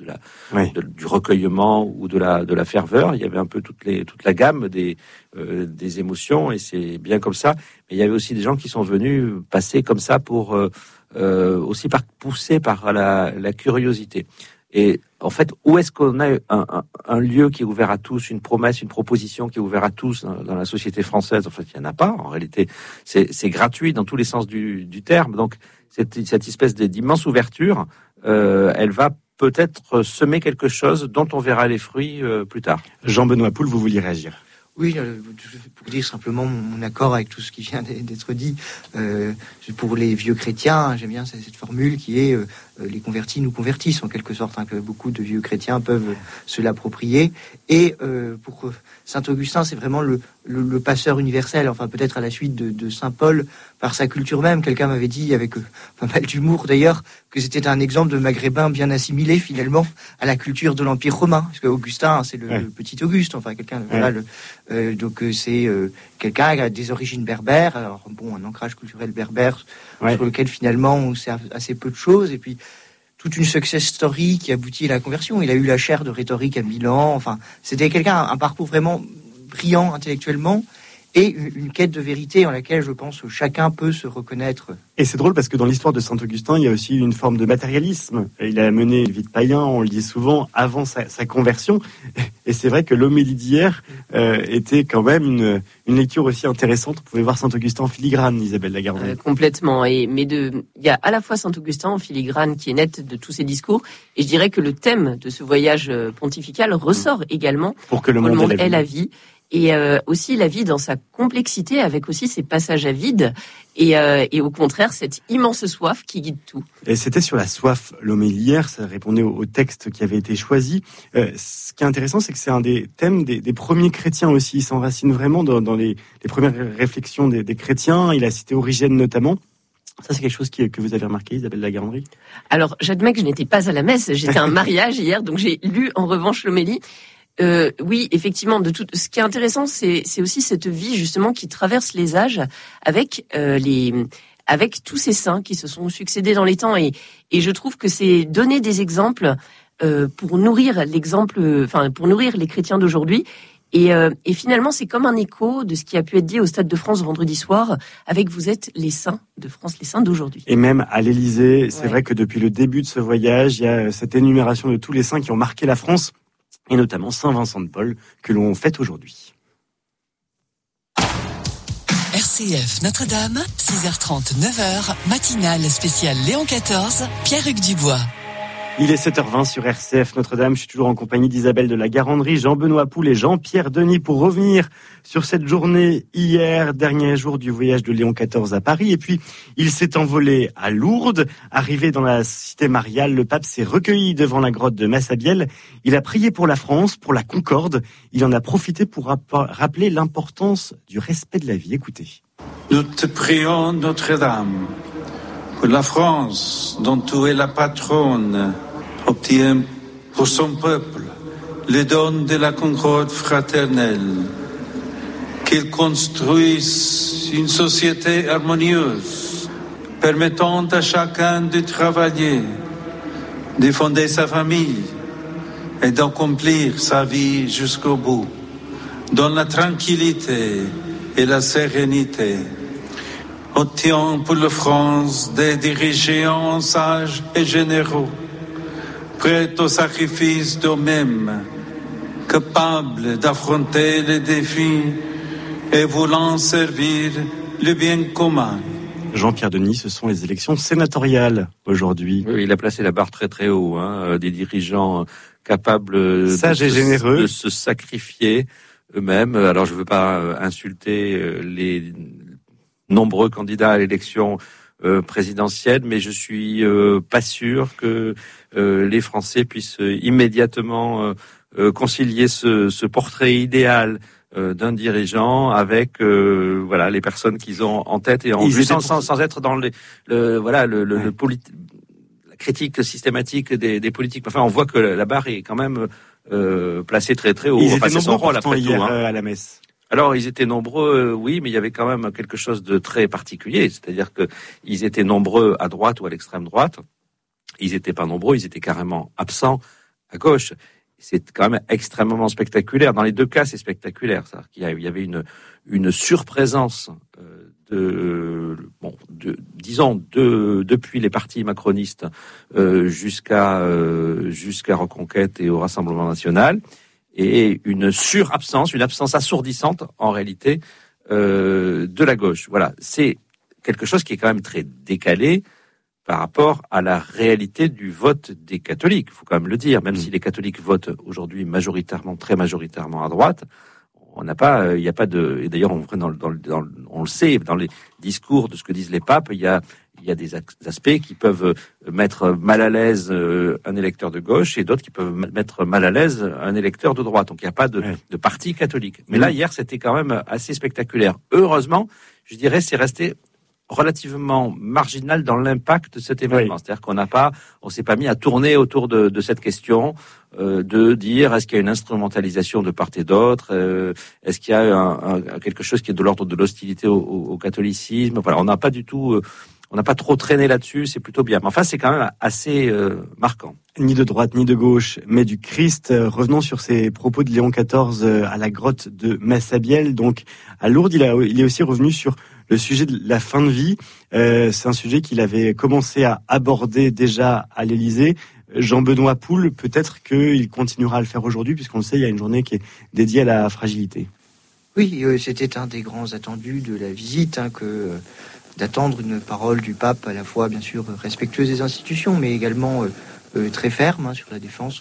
du recueillement ou de la ferveur. Il y avait un peu toute la gamme des émotions, et c'est bien comme ça. Mais il y avait aussi des gens qui sont venus passer comme ça pour aussi poussés par la curiosité. Et en fait, où est-ce qu'on a un lieu qui est ouvert à tous, une promesse, une proposition qui est ouverte à tous dans la société française? En fait, il n'y en a pas. En réalité, c'est gratuit dans tous les sens du terme. Donc, cette espèce d'immense ouverture, elle va peut-être semer quelque chose dont on verra les fruits plus tard. Jean-Benoît Poul, vous vouliez réagir? Oui, pour dire simplement mon accord avec tout ce qui vient d'être dit. Pour les vieux chrétiens, j'aime bien cette formule qui est les convertis nous convertissent, en quelque sorte, que beaucoup de vieux chrétiens peuvent se l'approprier. Et pour Saint-Augustin, c'est vraiment le passeur universel, enfin peut-être à la suite de Saint-Paul, par sa culture même. Quelqu'un m'avait dit, avec pas mal d'humour d'ailleurs, que c'était un exemple de maghrébin bien assimilé finalement à la culture de l'Empire romain. Parce que Augustin, c'est le petit Auguste, enfin quelqu'un... Voilà, donc c'est quelqu'un qui a des origines berbères, alors bon, un ancrage culturel berbère sur lequel finalement on sait assez peu de choses, et puis toute une success story qui aboutit à la conversion. Il a eu la chaire de rhétorique à Milan, enfin c'était un parcours vraiment brillant intellectuellement, et une quête de vérité en laquelle je pense que chacun peut se reconnaître. Et c'est drôle parce que dans l'histoire de Saint-Augustin, il y a aussi une forme de matérialisme. Il a mené une vie de païen, on le dit souvent, avant sa conversion. Et c'est vrai que l'homélie d'hier était quand même une lecture aussi intéressante. On pouvait voir Saint-Augustin en filigrane, Isabelle Lagardère. Complètement. Il y a à la fois Saint-Augustin en filigrane qui est net de tous ses discours, et je dirais que le thème de ce voyage pontifical ressort également pour que le monde ait la vie. Et aussi la vie dans sa complexité, avec aussi ses passages à vide, et au contraire cette immense soif qui guide tout. Et c'était sur la soif, l'homélie hier, ça répondait au texte qui avait été choisi. Ce qui est intéressant, c'est que c'est un des thèmes des premiers chrétiens aussi. Il s'enracine vraiment dans les premières réflexions des chrétiens. Il a cité Origène notamment. Ça, c'est quelque chose que vous avez remarqué, Isabelle Lagardère? Alors, j'admets que je n'étais pas à la messe, j'étais à un mariage hier, donc j'ai lu en revanche l'homélie. Oui, effectivement. Ce qui est intéressant, c'est aussi cette vie justement qui traverse les âges avec tous ces saints qui se sont succédés dans les temps, et je trouve que c'est donner des exemples pour nourrir pour nourrir les chrétiens d'aujourd'hui. Et finalement, c'est comme un écho de ce qui a pu être dit au Stade de France vendredi soir, avec vous êtes les saints de France, les saints d'aujourd'hui. Et même à l'Élysée, c'est vrai que depuis le début de ce voyage, il y a cette énumération de tous les saints qui ont marqué la France, et notamment Saint-Vincent de Paul, que l'on fête aujourd'hui. RCF Notre-Dame, 6h30, 9h, matinale spéciale Léon XIV, Pierre-Hugues Dubois. Il est 7h20 sur RCF Notre-Dame. Je suis toujours en compagnie d'Isabelle de la Garandrie, Jean-Benoît Poul et Jean-Pierre Denis pour revenir sur cette journée hier, dernier jour du voyage de Léon XIV à Paris. Et puis, il s'est envolé à Lourdes. Arrivé dans la cité mariale, le pape s'est recueilli devant la grotte de Massabielle. Il a prié pour la France, pour la Concorde. Il en a profité pour rappeler l'importance du respect de la vie. Écoutez. Nous te prions, Notre-Dame, pour la France, dont tu es la patronne, obtient pour son peuple le don de la concorde fraternelle, qu'il construise une société harmonieuse, permettant à chacun de travailler, de fonder sa famille, et d'accomplir sa vie jusqu'au bout, dans la tranquillité et la sérénité. Obtient pour la France des dirigeants sages et généreux, prêts au sacrifice d'eux-mêmes, capables d'affronter les défis et voulant servir le bien commun. Jean-Pierre Denis, ce sont les élections sénatoriales aujourd'hui. Oui, il a placé la barre très très haut, des dirigeants capables sages et généreux de se sacrifier eux-mêmes. Alors je ne veux pas insulter les nombreux candidats à l'élection présidentielle, mais je suis pas sûr que les Français puissent immédiatement concilier ce portrait idéal d'un dirigeant avec les personnes qu'ils ont en tête et en vue, sans être dans la critique systématique des politiques. Enfin, on voit que la barre est quand même placée très très haut. Ils étaient nombreux son rôle après hier tout, à la messe. Alors, ils étaient nombreux, oui, mais il y avait quand même quelque chose de très particulier. C'est-à-dire que ils étaient nombreux à droite ou à l'extrême droite. Ils étaient pas nombreux, ils étaient carrément absents à gauche. C'est quand même extrêmement spectaculaire. Dans les deux cas, c'est spectaculaire. C'est-à-dire qu'il y avait une surprésence depuis les partis macronistes jusqu'à Reconquête et au Rassemblement national, et une absence assourdissante en réalité de la gauche. Voilà, c'est quelque chose qui est quand même très décalé par rapport à la réalité du vote des catholiques. Il faut quand même le dire, même si les catholiques votent aujourd'hui très majoritairement à droite, il n'y a pas de, et d'ailleurs on le sait, dans les discours de ce que disent les papes, il y a des aspects qui peuvent mettre mal à l'aise un électeur de gauche et d'autres qui peuvent mettre mal à l'aise un électeur de droite. Donc il n'y a pas de parti catholique. Mais là, hier, c'était quand même assez spectaculaire. Heureusement, je dirais, c'est resté relativement marginal dans l'impact de cet événement. Oui. C'est-à-dire on s'est pas mis à tourner autour de cette question, de dire est-ce qu'il y a une instrumentalisation de part et d'autre, est-ce qu'il y a quelque chose qui est de l'ordre de l'hostilité au catholicisme. Voilà, on n'a pas trop traîné là-dessus, c'est plutôt bien. Mais enfin, c'est quand même assez marquant. Ni de droite, ni de gauche, mais du Christ. Revenons sur ces propos de Léon XIV à la grotte de Massabielle. Donc, à Lourdes, il est aussi revenu sur le sujet de la fin de vie. C'est un sujet qu'il avait commencé à aborder déjà à l'Élysée. Jean-Benoît Poul, peut-être qu'il continuera à le faire aujourd'hui, puisqu'on le sait, il y a une journée qui est dédiée à la fragilité. Oui, c'était un des grands attendus de la visite, d'attendre une parole du pape à la fois, bien sûr, respectueuse des institutions, mais également très ferme sur la défense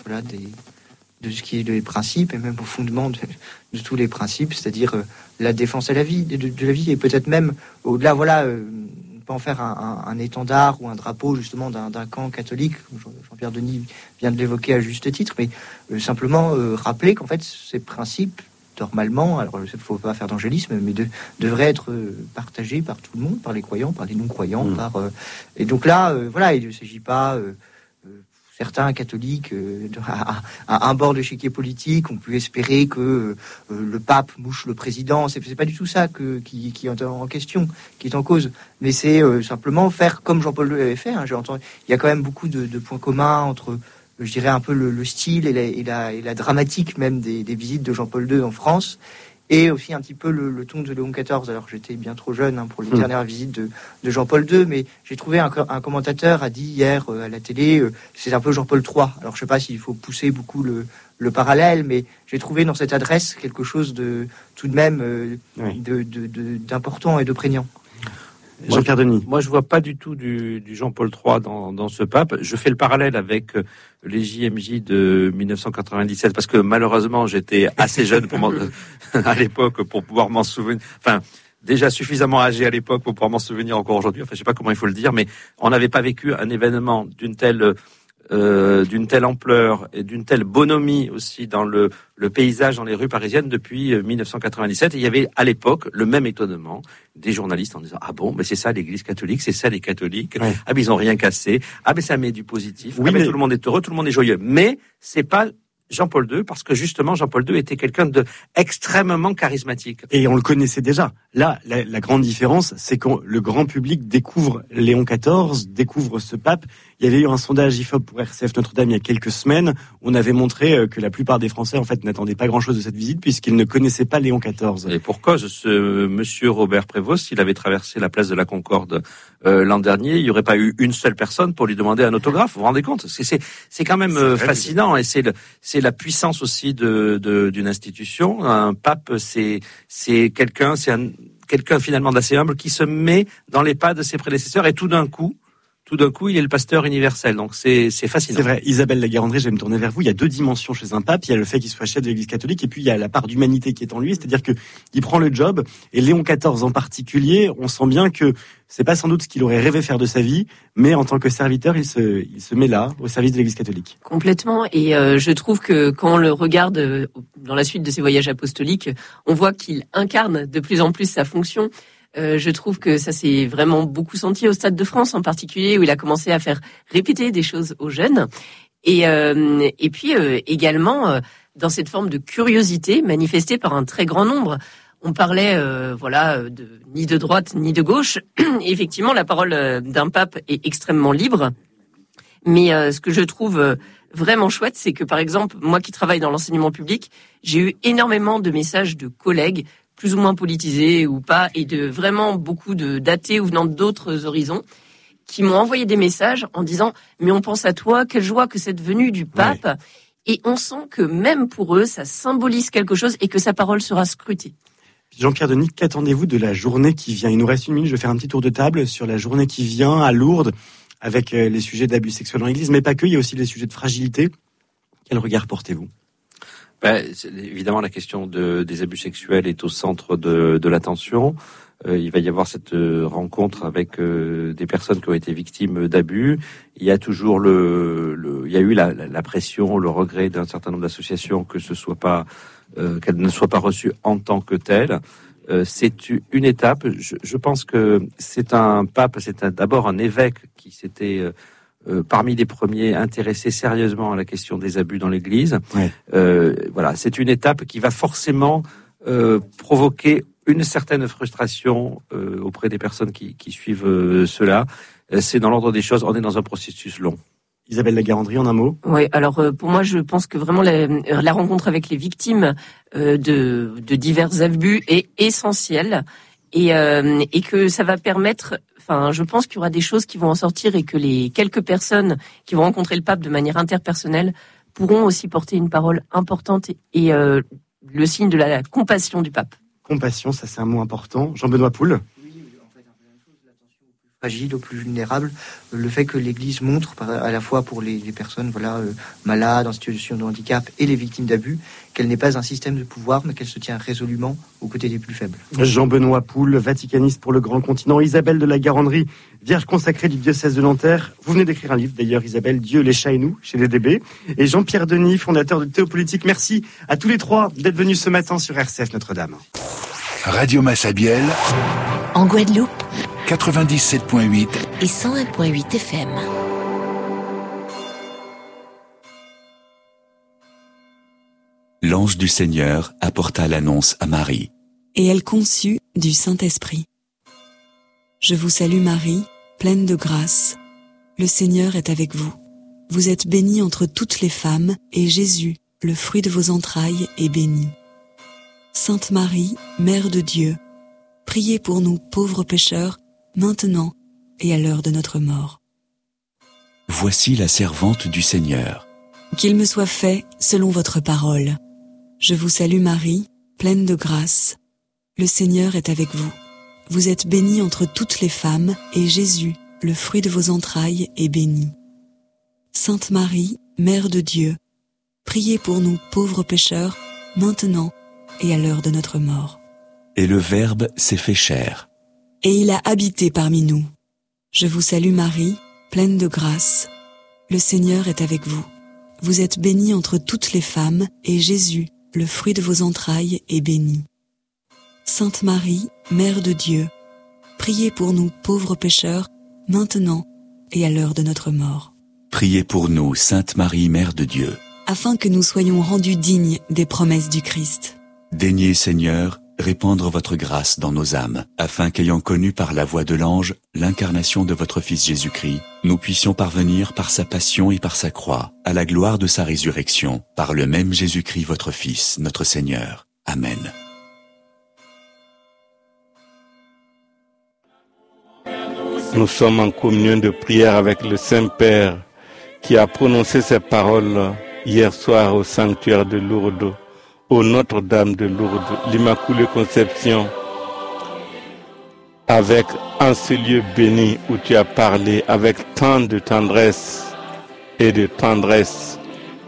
de ce qui est les principes et même au fondement de tous les principes, c'est-à-dire la défense à la vie, de la vie, et peut-être même au-delà, pas en faire un étendard ou un drapeau justement d'un camp catholique, Jean-Pierre Denis vient de l'évoquer à juste titre, mais simplement rappeler qu'en fait ces principes, normalement, alors il ne faut pas faire d'angélisme, mais devraient être partagés par tout le monde, par les croyants, par les non-croyants, et donc là, il ne s'agit pas certains catholiques à un bord de l'échiquier politique ont pu espérer que le pape mouche le président. C'est pas du tout ça qui est en question, qui est en cause. Mais c'est simplement faire comme Jean-Paul II avait fait. Il y a quand même beaucoup de points communs entre, je dirais, un peu le style et la dramatique même des visites de Jean-Paul II en France. Et aussi un petit peu le ton de Léon XIV. Alors j'étais bien trop jeune pour les dernières visites de Jean-Paul II, mais j'ai trouvé un commentateur a dit hier à la télé, c'est un peu Jean-Paul III. Alors je sais pas s'il faut pousser beaucoup le parallèle, mais j'ai trouvé dans cette adresse quelque chose de tout de même d'important et de prégnant. Jean-Pierre Denis. Moi, je vois pas du tout du Jean-Paul III dans ce pape. Je fais le parallèle avec les JMJ de 1997 parce que malheureusement, j'étais assez jeune à l'époque pour pouvoir m'en souvenir. Enfin, déjà suffisamment âgé à l'époque pour pouvoir m'en souvenir encore aujourd'hui. Enfin, je sais pas comment il faut le dire, mais on n'avait pas vécu un événement d'une telle ampleur et d'une telle bonhomie aussi dans le paysage, dans les rues parisiennes depuis 1997. Et il y avait à l'époque le même étonnement des journalistes en disant « Ah bon, mais c'est ça l'Église catholique, c'est ça les catholiques. Ouais. Ah mais ils ont rien cassé. Ah mais ça met du positif. Oui, mais tout le monde est heureux, tout le monde est joyeux. » Mais c'est pas Jean-Paul II, parce que justement Jean-Paul II était quelqu'un de extrêmement charismatique. Et on le connaissait déjà. Là, la grande différence, c'est que le grand public découvre Léon XIV, découvre ce pape Il y avait eu un sondage IFOP pour RCF Notre-Dame il y a quelques semaines. On avait montré que la plupart des Français, en fait, n'attendaient pas grand-chose de cette visite puisqu'ils ne connaissaient pas Léon XIV. Et pour cause, ce monsieur Robert Prévost, s'il avait traversé la place de la Concorde l'an dernier, il n'y aurait pas eu une seule personne pour lui demander un autographe. Vous vous rendez compte ? C'est quand même fascinant, et c'est la puissance aussi d'une institution. Un pape, c'est quelqu'un finalement d'assez humble qui se met dans les pas de ses prédécesseurs, et tout d'un coup, il est le pasteur universel. Donc c'est fascinant. C'est vrai. Isabelle Lagarandrie, je vais me tourner vers vous. Il y a deux dimensions chez un pape. Il y a le fait qu'il soit chef de l'Église catholique, et puis il y a la part d'humanité qui est en lui. C'est-à-dire que il prend le job. Et Léon XIV en particulier, on sent bien que c'est pas sans doute ce qu'il aurait rêvé faire de sa vie, mais en tant que serviteur, il se met là, au service de l'Église catholique. Complètement. Et je trouve que quand on le regarde dans la suite de ses voyages apostoliques, on voit qu'il incarne de plus en plus sa fonction. Je trouve que ça s'est vraiment beaucoup senti au Stade de France en particulier, où il a commencé à faire répéter des choses aux jeunes. Et puis également dans cette forme de curiosité manifestée par un très grand nombre. On parlait ni de droite ni de gauche. Et effectivement, la parole d'un pape est extrêmement libre. Mais ce que je trouve vraiment chouette, c'est que par exemple, moi qui travaille dans l'enseignement public, j'ai eu énormément de messages de collègues plus ou moins politisés ou pas, et de vraiment beaucoup d'athées ou venant d'autres horizons, qui m'ont envoyé des messages en disant « Mais on pense à toi, quelle joie que cette venue du pape ouais. !» Et on sent que même pour eux, ça symbolise quelque chose et que sa parole sera scrutée. Jean-Pierre Denis, qu'attendez-vous de la journée qui vient ? Il nous reste 1 minute, je vais faire un petit tour de table sur la journée qui vient à Lourdes, avec les sujets d'abus sexuels en Église, mais pas que, il y a aussi les sujets de fragilité. Quel regard portez-vous ? Évidemment, la question des abus sexuels est au centre de l'attention. Il va y avoir cette rencontre avec des personnes qui ont été victimes d'abus. Il y a toujours il y a eu la pression, le regret d'un certain nombre d'associations que ce soit pas qu'elle ne soit pas reçue en tant que telle. C'est une étape. Je pense que c'est un pape, d'abord un évêque qui s'était parmi les premiers intéressés sérieusement à la question des abus dans l'Église. Ouais. Voilà, c'est une étape qui va forcément provoquer une certaine frustration auprès des personnes qui suivent cela. C'est dans l'ordre des choses, on est dans un processus long. Isabelle Lagarandrie, en un mot ? Oui, alors pour moi, je pense que vraiment la rencontre avec les victimes de divers abus est essentielle, et que ça va permettre... Enfin, je pense qu'il y aura des choses qui vont en sortir, et que les quelques personnes qui vont rencontrer le pape de manière interpersonnelle pourront aussi porter une parole importante et le signe de la compassion du pape. Compassion, ça c'est un mot important. Jean-Benoît Poul. Oui, en fait, un peu la même chose, l'attention aux plus fragiles, aux plus vulnérables. Le fait que l'Église montre, à la fois pour les personnes malades, en situation de handicap, et les victimes d'abus, qu'elle n'est pas un système de pouvoir, mais qu'elle se tient résolument aux côtés des plus faibles. Jean-Benoît Poul, vaticaniste pour le Grand Continent. Isabelle de Lagarandrie, vierge consacrée du diocèse de Nanterre. Vous venez d'écrire un livre, d'ailleurs, Isabelle, Dieu, les chats et nous, chez les DB. Et Jean-Pierre Denis, fondateur de Théopolitique. Merci à tous les trois d'être venus ce matin sur RCF Notre-Dame. Radio Massabielle, en Guadeloupe, 97.8 et 101.8 FM. L'ange du Seigneur apporta l'annonce à Marie. Et elle conçut du Saint-Esprit. Je vous salue Marie, pleine de grâce. Le Seigneur est avec vous. Vous êtes bénie entre toutes les femmes, et Jésus, le fruit de vos entrailles, est béni. Sainte Marie, Mère de Dieu, priez pour nous pauvres pécheurs, maintenant et à l'heure de notre mort. Voici la servante du Seigneur. Qu'il me soit fait selon votre parole. Je vous salue Marie, pleine de grâce. Le Seigneur est avec vous. Vous êtes bénie entre toutes les femmes, et Jésus, le fruit de vos entrailles, est béni. Sainte Marie, Mère de Dieu, priez pour nous pauvres pécheurs, maintenant et à l'heure de notre mort. Et le Verbe s'est fait chair. Et il a habité parmi nous. Je vous salue Marie, pleine de grâce. Le Seigneur est avec vous. Vous êtes bénie entre toutes les femmes, et Jésus, le fruit de vos entrailles, est béni. Sainte Marie, Mère de Dieu, priez pour nous pauvres pécheurs, maintenant et à l'heure de notre mort. Priez pour nous, Sainte Marie, Mère de Dieu, afin que nous soyons rendus dignes des promesses du Christ. Daignez, Seigneur, répandre votre grâce dans nos âmes, afin qu'ayant connu par la voix de l'ange l'incarnation de votre Fils Jésus-Christ, nous puissions parvenir par sa passion et par sa croix, à la gloire de sa résurrection, par le même Jésus-Christ votre Fils, notre Seigneur. Amen. Nous sommes en communion de prière avec le Saint-Père qui a prononcé ces paroles hier soir au sanctuaire de Lourdes, au Notre-Dame de Lourdes, l'Immaculée Conception, avec en ce lieu béni où tu as parlé avec tant de tendresse et de tendresse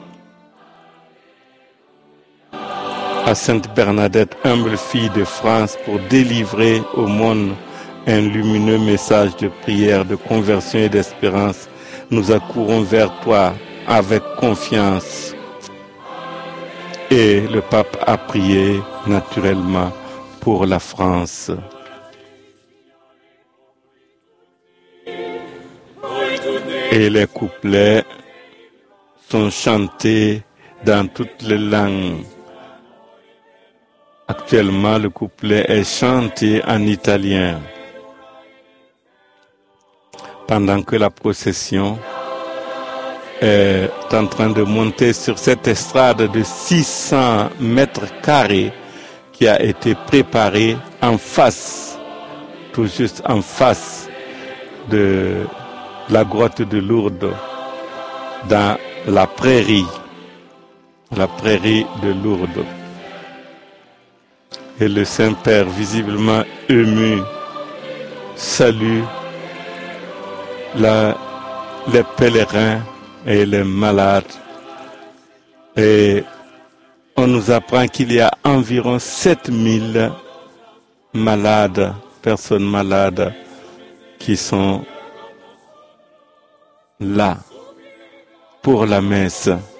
à Sainte Bernadette, humble fille de France, pour délivrer au monde un lumineux message de prière, de conversion et d'espérance. Nous accourons vers toi avec confiance. Et le pape a prié naturellement pour la France. Et les couplets sont chantés dans toutes les langues. Actuellement, le couplet est chanté en italien. Pendant que la procession est en train de monter sur cette estrade de 600 mètres carrés qui a été préparée en face, tout juste en face de la grotte de Lourdes, dans la prairie de Lourdes. Et le Saint-Père, visiblement ému, salue les pèlerins et les malades. Et on nous apprend qu'il y a environ 7000 malades, personnes malades, qui sont là pour la messe.